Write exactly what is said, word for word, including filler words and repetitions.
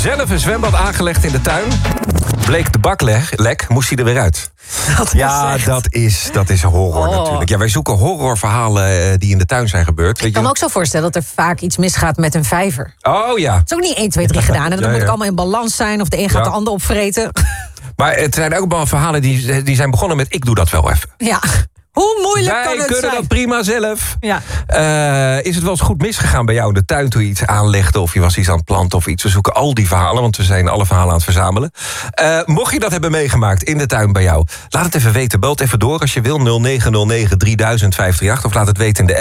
zelf een zwembad aangelegd in de tuin. Bleek de bak lek, moest hij er weer uit. Dat ja, echt... dat is, dat is horror oh. natuurlijk. Ja, wij zoeken horrorverhalen die in de tuin zijn gebeurd. Ik kan me ook zo voorstellen dat er vaak iets misgaat met een vijver. Oh ja. Het is ook niet één, twee, drie gedaan. En dan ja, moet ja. ik allemaal in balans zijn. Of de een gaat Ja. de ander opvreten. Maar het zijn ook wel verhalen die, die zijn begonnen met... ik doe dat wel even. Ja. Hoe moeilijk Wij kan het kunnen zijn? dat prima zelf. Ja. Uh, is het wel eens goed misgegaan bij jou in de tuin... toen je iets aanlegde of je was iets aan het planten of iets? We zoeken al die verhalen, want we zijn alle verhalen aan het verzamelen. Uh, mocht je dat hebben meegemaakt in de tuin bij jou... laat het even weten, belt even door als je wil. nul negen nul negen drieduizend vijfhonderdachttien of laat het weten in de